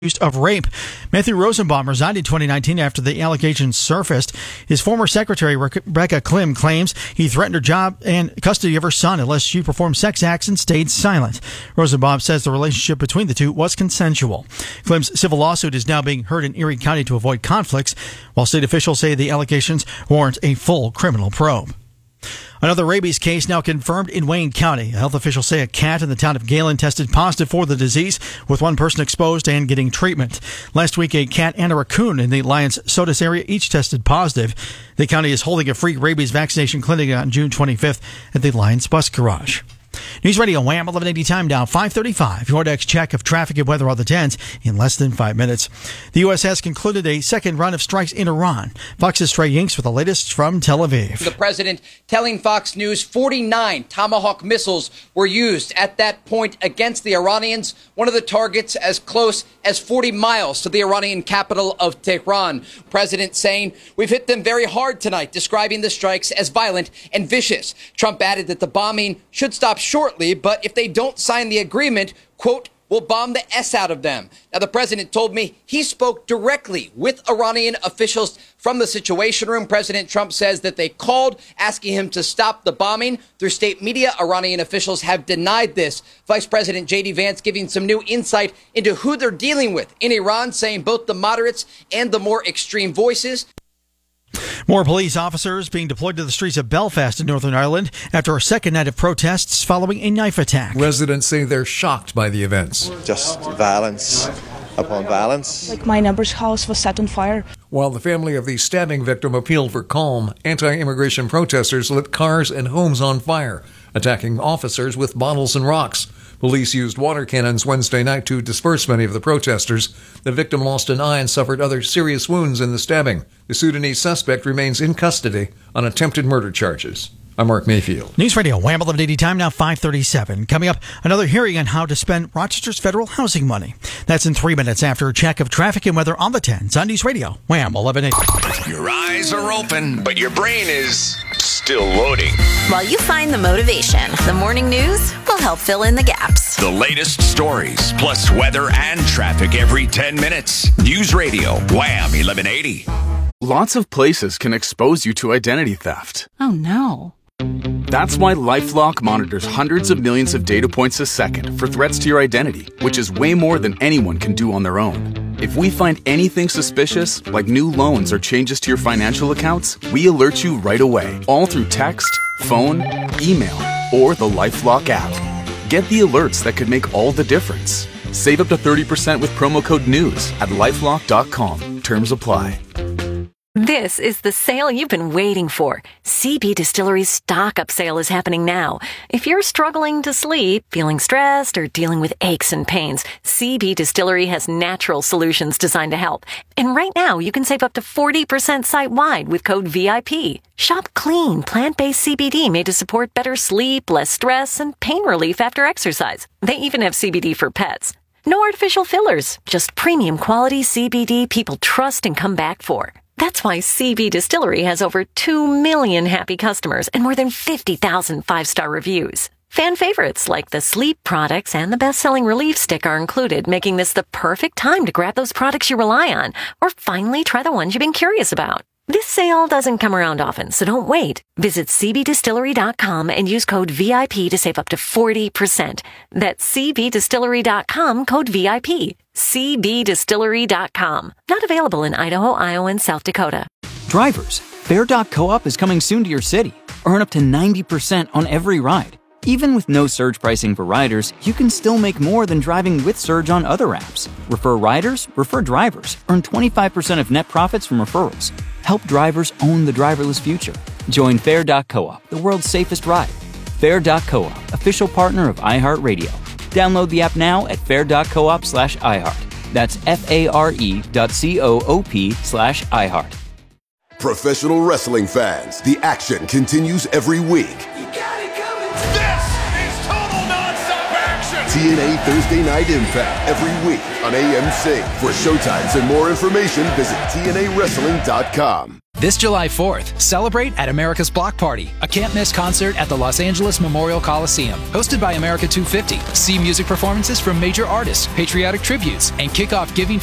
accused of rape. Matthew Rosenbaum resigned in 2019 after the allegations surfaced. His former secretary, Rebecca Klim, claims he threatened her job and custody of her son unless she performed sex acts and stayed silent. Rosenbaum says the relationship between the two was consensual. Klim's civil lawsuit is now being heard in Erie County to avoid conflicts, while state officials say the allegations warrant a full criminal probe. Another rabies case now confirmed in Wayne County. Health officials say a cat in the town of Galen tested positive for the disease, with one person exposed and getting treatment. Last week, a cat and a raccoon in the Lyons Sodas area each tested positive. The county is holding a free rabies vaccination clinic on June 25th at the Lyons Bus Garage. News Radio Wham! 1180 time now, 5:35. Your next check of traffic and weather on the 10s in less than 5 minutes. The U.S. has concluded a second round of strikes in Iran. Fox's Trey Yinks with the latest from Tel Aviv. The president telling Fox News 49 Tomahawk missiles were used at that point against the Iranians, one of the targets as close as 40 miles to the Iranian capital of Tehran. President saying, "We've hit them very hard tonight," describing the strikes as violent and vicious. Trump added that the bombing should stop shortly, but if they don't sign the agreement, quote, "we'll bomb the S out of them." Now, the president told me he spoke directly with Iranian officials from the Situation Room. President Trump says that they called asking him to stop the bombing. Through state media, Iranian officials have denied this. Vice President J.D. Vance giving some new insight into who they're dealing with in Iran, saying both the moderates and the more extreme voices. More police officers being deployed to the streets of Belfast in Northern Ireland after a second night of protests following a knife attack. Residents say they're shocked by the events. Just violence upon violence. Like my neighbor's house was set on fire. While the family of the stabbing victim appealed for calm, anti-immigration protesters lit cars and homes on fire, attacking officers with bottles and rocks. Police used water cannons Wednesday night to disperse many of the protesters. The victim lost an eye and suffered other serious wounds in the stabbing. The Sudanese suspect remains in custody on attempted murder charges. I'm Mark Mayfield. News Radio, Wham! 1180 time now, 5:37. Coming up, another hearing on how to spend Rochester's federal housing money. That's in 3 minutes after a check of traffic and weather on the 10s on News Radio, Wham! 1180. Your eyes are open, but your brain is still loading. While you find the motivation, the morning news will help fill in the gaps. The latest stories, plus weather and traffic every 10 minutes. News Radio, Wham! 1180. Lots of places can expose you to identity theft. Oh no. That's why LifeLock monitors hundreds of millions of data points a second for threats to your identity, which is way more than anyone can do on their own. If we find anything suspicious, like new loans or changes to your financial accounts, we alert you right away, all through text, phone, email, or the LifeLock app. Get the alerts that could make all the difference. Save up to 30% with promo code NEWS at lifelock.com. Terms apply. This is the sale you've been waiting for. CB Distillery's stock-up sale is happening now. If you're struggling to sleep, feeling stressed, or dealing with aches and pains, CB Distillery has natural solutions designed to help. And right now, you can save up to 40% site-wide with code VIP. Shop clean, plant-based CBD made to support better sleep, less stress, and pain relief after exercise. They even have CBD for pets. No artificial fillers, just premium quality CBD people trust and come back for. That's why CB Distillery has over 2 million happy customers and more than 50,000 five-star reviews. Fan favorites like the sleep products and the best-selling relief stick are included, making this the perfect time to grab those products you rely on or finally try the ones you've been curious about. This sale doesn't come around often, so don't wait. Visit cbdistillery.com and use code VIP to save up to 40%. That's cbdistillery.com, code VIP. cbdistillery.com. Not available in Idaho, Iowa, and South Dakota. Drivers, Fair.coop is coming soon to your city. Earn up to 90% on every ride. Even with no surge pricing for riders, you can still make more than driving with Surge on other apps. Refer riders, refer drivers. Earn 25% of net profits from referrals. Help drivers own the driverless future. Join Fair.coop, the world's safest ride. Fair.coop, official partner of iHeartRadio. Download the app now at fair.coop/iHeart. That's FARE.coop/iHeart. Professional wrestling fans, the action continues every week. This is total non-stop action. TNA Thursday Night Impact every week on AMC. For showtimes and more information, visit TNAWrestling.com. This July 4th, celebrate at America's Block Party, a can't-miss concert at the Los Angeles Memorial Coliseum. Hosted by America 250, see music performances from major artists, patriotic tributes, and kick-off giving